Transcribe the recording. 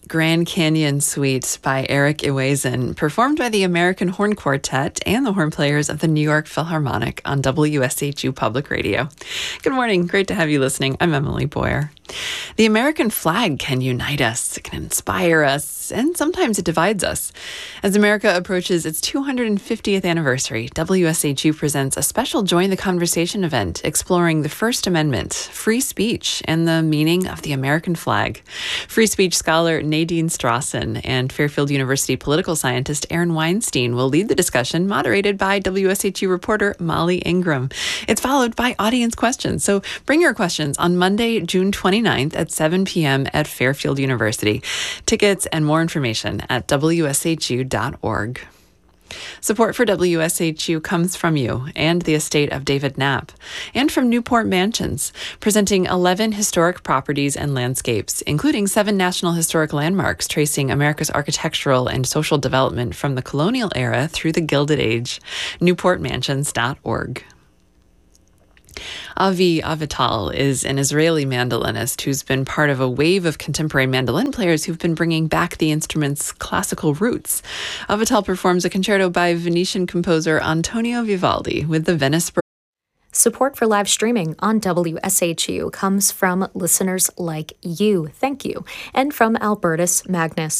Grand Canyon Suite by Eric Iwaisen, performed by the American Horn Quartet and the horn players of the New York Philharmonic on WSHU Public Radio. Good morning. Great to have you listening. I'm Emily Boyer. The American flag can unite us, it can inspire us, and sometimes it divides us. As America approaches its 250th anniversary, WSHU presents a special Join the Conversation event exploring the First Amendment, free speech, and the meaning of the American flag. Free speech scholar Nadine Strawson and Fairfield University political scientist Aaron Weinstein will lead the discussion, moderated by WSHU reporter Molly Ingram. It's followed by audience questions, so bring your questions on Monday, June 29th at 7 p.m. at Fairfield University. Tickets and more information at wshu.org. Support for WSHU comes from you and the estate of David Knapp, and from Newport Mansions, presenting 11 historic properties and landscapes, including 7 National Historic Landmarks tracing America's architectural and social development from the colonial era through the Gilded Age. NewportMansions.org. Avi Avital is an Israeli mandolinist who's been part of a wave of contemporary mandolin players who've been bringing back the instrument's classical roots. Avital performs a concerto by Venetian composer Antonio Vivaldi with the Venice. Support for live streaming on WSHU comes from listeners like you. Thank you. And from Albertus Magnus.